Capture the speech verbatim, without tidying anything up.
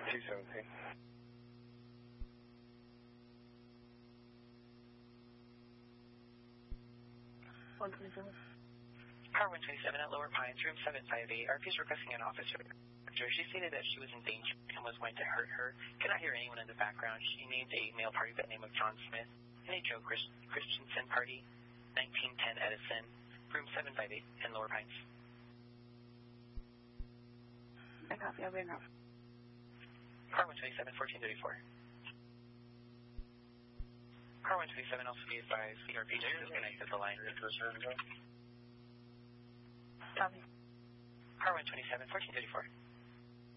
two seventeen. one twenty-seven. Car one twenty-seven at Lower Pines, room seven five eight. R P is requesting an officer. She stated that she was in danger and was going to hurt her. Cannot hear anyone in the background. She named a male party by the name of John Smith and a Joe Christ Christensen party, nineteen ten Edison, room seven five eight in Lower Pines. I copy. I'll bring up. Car one twenty-seven, fourteen thirty-four. Car one twenty-seven also be advised the R P just disconnected the line. Copy. Car one twenty-seven, fourteen thirty-four.